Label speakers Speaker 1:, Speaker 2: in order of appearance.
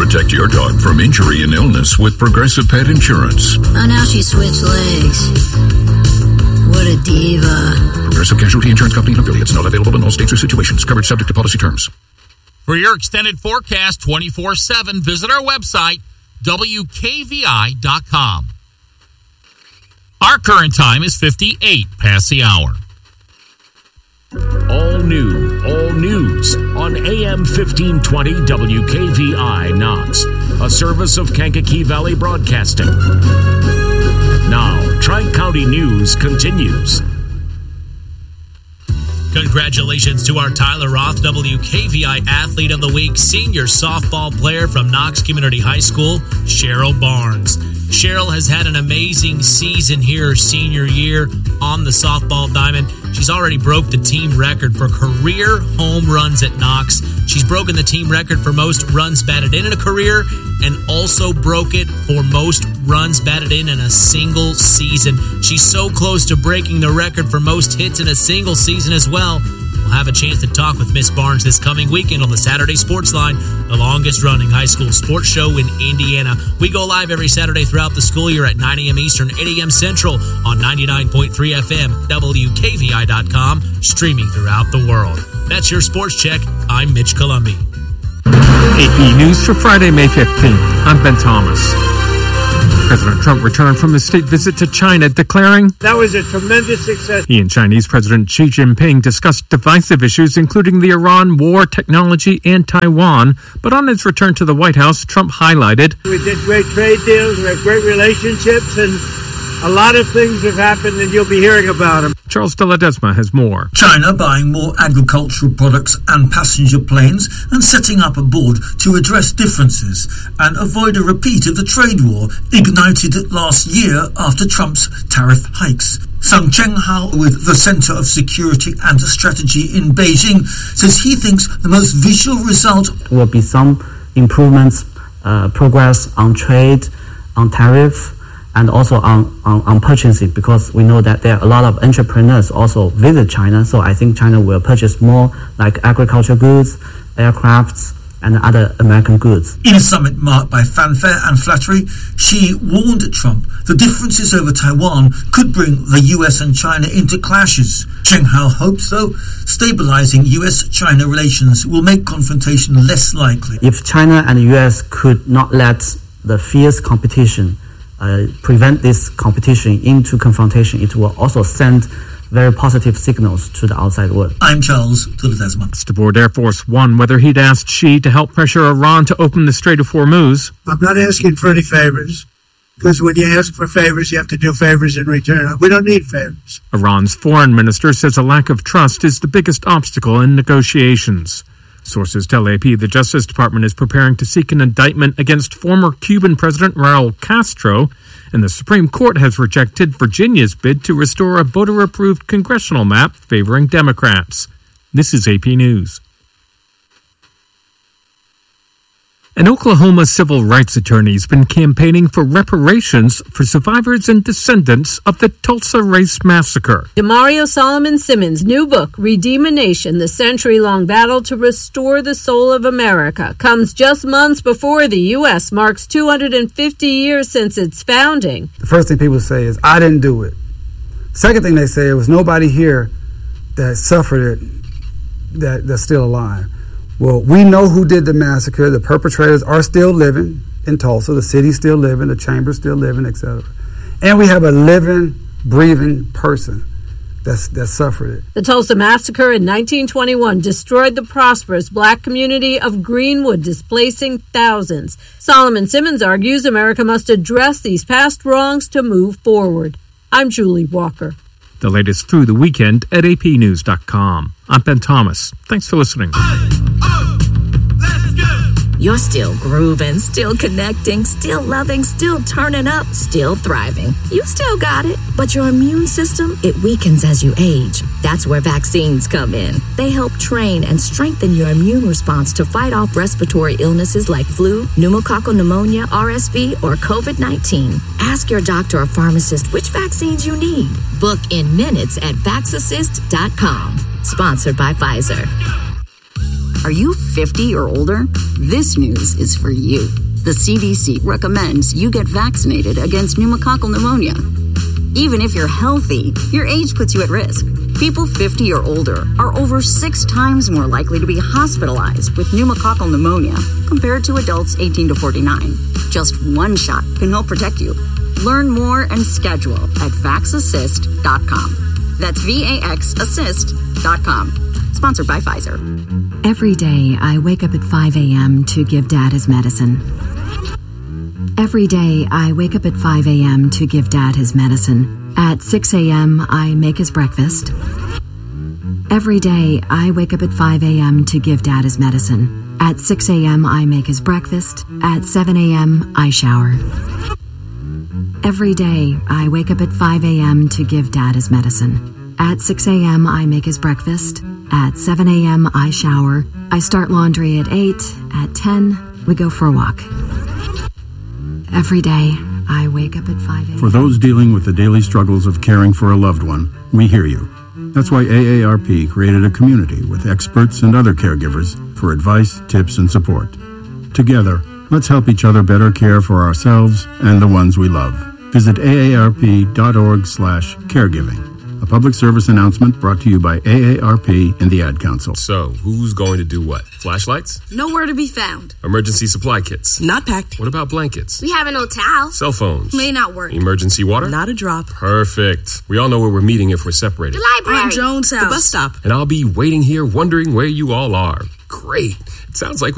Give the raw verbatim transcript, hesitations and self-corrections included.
Speaker 1: Protect your dog from injury and illness with Progressive Pet Insurance.
Speaker 2: Oh, now she switched legs. What a diva.
Speaker 1: Progressive Casualty Insurance Company and affiliates. Not available in all states or situations. Covered subject to policy terms.
Speaker 3: For your extended forecast twenty-four seven, visit our website, W K V I dot com. Our current time is fifty-eight past the hour.
Speaker 4: All new, all news on A M fifteen twenty W K V I Knox, a service of Kankakee Valley Broadcasting. Now, Tri-County News continues.
Speaker 3: Congratulations to our Tyler Roth W K V I Athlete of the Week, senior softball player from Knox Community High School, Cheryl Barnes. Cheryl has had an amazing season here her senior year on the softball diamond. She's already broke the team record for career home runs at Knox. She's broken the team record for most runs batted in in a career and also broke it for most runs batted in in a single season. She's so close to breaking the record for most hits in a single season as well. We'll have a chance to talk with Miss Barnes this coming weekend on the Saturday Sports Line, the longest-running high school sports show in Indiana. We go live every Saturday throughout the school year at nine a.m. Eastern, eight a.m. Central on ninety-nine point three F M, W K V I dot com, streaming throughout the world. That's your Sports Check. I'm Mitch Columbi.
Speaker 5: A P News for Friday, May fifteenth. I'm Ben Thomas. President Trump returned from his state visit to China, declaring,
Speaker 6: "That was a tremendous success."
Speaker 5: He and Chinese President Xi Jinping discussed divisive issues, including the Iran war, technology, and Taiwan. But on his return to the White House, Trump highlighted,
Speaker 6: "We did great trade deals, we have great relationships, and a lot of things have happened, and you'll be hearing about them."
Speaker 5: Charles de Ledesma has more.
Speaker 7: China buying more agricultural products and passenger planes and setting up a board to address differences and avoid a repeat of the trade war ignited last year after Trump's tariff hikes. Sung Cheng-hao with the Center of Security and Strategy in Beijing says he thinks the most visual result
Speaker 8: will be some improvements, uh, progress on trade, on tariff, and also on, on, on purchasing, because we know that there are a lot of entrepreneurs also visit China. So I think China will purchase more like agricultural goods, aircrafts, and other American goods.
Speaker 7: In a summit marked by fanfare and flattery, Xi warned Trump the differences over Taiwan could bring the U S and China into clashes. Cheng Hao hopes, though, stabilizing U S China relations will make confrontation less likely.
Speaker 8: If China and the U S could not let the fierce competition Uh, prevent this competition into confrontation, it will also send very positive signals to the outside world.
Speaker 7: I'm Charles de Ledesma.
Speaker 5: Aboard Air Force One whether he'd asked Xi to help pressure Iran to open the Strait of Hormuz.
Speaker 6: I'm not asking for any favors, because when you ask for favors, you have to do favors in return. We don't need favors.
Speaker 5: Iran's foreign minister says a lack of trust is the biggest obstacle in negotiations. Sources tell A P the Justice Department is preparing to seek an indictment against former Cuban President Raul Castro, and the Supreme Court has rejected Virginia's bid to restore a voter-approved congressional map favoring Democrats. This is A P News. An Oklahoma civil rights attorney has been campaigning for reparations for survivors and descendants of the Tulsa Race Massacre.
Speaker 9: Demario Solomon Simmons' new book, Redeem a Nation, The Century-Long Battle to Restore the Soul of America, comes just months before the U S marks two hundred fifty years since its founding.
Speaker 10: The first thing people say is, I didn't do it. Second thing they say, there was nobody here that suffered it that, that's still alive. Well, we know who did the massacre. The perpetrators are still living in Tulsa. The city's still living. The chamber's still living, et cetera. And we have a living, breathing person that's that suffered it.
Speaker 9: The Tulsa Massacre in nineteen twenty-one destroyed the prosperous black community of Greenwood, displacing thousands. Solomon Simmons argues America must address these past wrongs to move forward. I'm Julie Walker.
Speaker 5: The latest through the weekend at A P news dot com. I'm Ben Thomas. Thanks for listening.
Speaker 11: You're still grooving, still connecting, still loving, still turning up, still thriving. You still got it, but your immune system, it weakens as you age. That's where vaccines come in. They help train and strengthen your immune response to fight off respiratory illnesses like flu, pneumococcal pneumonia, R S V, or covid nineteen. Ask your doctor or pharmacist which vaccines you need. Book in minutes at vax assist dot com. Sponsored by Pfizer.
Speaker 12: Are you fifty or older? This news is for you. The C D C recommends you get vaccinated against pneumococcal pneumonia. Even if you're healthy, your age puts you at risk. People fifty or older are over six times more likely to be hospitalized with pneumococcal pneumonia compared to adults eighteen to forty-nine. Just one shot can help protect you. Learn more and schedule at vax assist dot com. That's V A X assist dot com. Sponsored by Pfizer.
Speaker 13: Every day, I wake up at five a.m. to give Dad his medicine. Every day, I wake up at five a.m. to give Dad his medicine. At six a.m., I make his breakfast. Every day, I wake up at five a.m. to give Dad his medicine. At six a.m., I make his breakfast. At seven a.m., I shower. Every day, I wake up at five a.m. to give Dad his medicine. At six a.m., I make his breakfast. At seven a.m., I shower. I start laundry at eight. At ten, we go for a walk. Every day, I wake up at five a.m.
Speaker 14: For those dealing with the daily struggles of caring for a loved one, we hear you. That's why A A R P created a community with experts and other caregivers for advice, tips, and support. Together, let's help each other better care for ourselves and the ones we love. Visit A A R P dot org slash caregiving. A public service announcement brought to you by A A R P and the Ad Council.
Speaker 15: So, who's going to do what? Flashlights?
Speaker 16: Nowhere to be found.
Speaker 15: Emergency supply kits?
Speaker 16: Not packed.
Speaker 15: What about blankets?
Speaker 16: We have an old towel.
Speaker 15: Cell phones?
Speaker 16: May not work.
Speaker 15: Emergency water?
Speaker 16: Not a drop.
Speaker 15: Perfect. We all know where we're meeting if we're separated.
Speaker 16: The library. On Jones House. The bus stop.
Speaker 15: And I'll be waiting here wondering where you all are. Great. It sounds like we